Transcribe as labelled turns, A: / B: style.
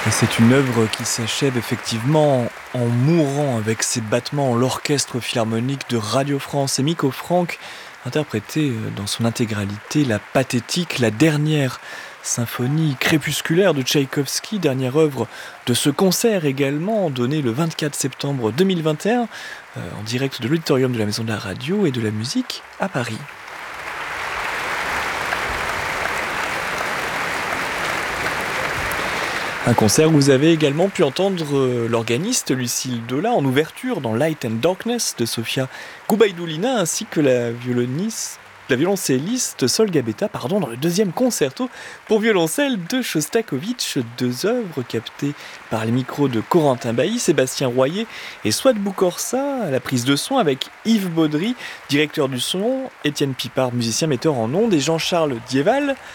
A: Et c'est une œuvre qui s'achève effectivement en mourant avec ses battements. L'orchestre philharmonique de Radio France et Miko Franck interprétait dans son intégralité la pathétique, la dernière symphonie crépusculaire de Tchaïkovski, dernière œuvre de ce concert également, donné le 24 septembre 2021 en direct de l'auditorium de la Maison de la Radio et de la Musique à Paris. Un concert où vous avez également pu entendre l'organiste Lucille Dola en ouverture dans Light and Darkness de Sofia Gubaidoulina ainsi que la violoncelliste Sol Gabetta dans le deuxième concerto pour violoncelle de Shostakovich, deux œuvres captées par les micros de Corentin Bailly, Sébastien Royer et Swat Boukorsa à la prise de son avec Yves Baudry, directeur du son, Étienne Pipard, musicien metteur en ondes et Jean-Charles Dieval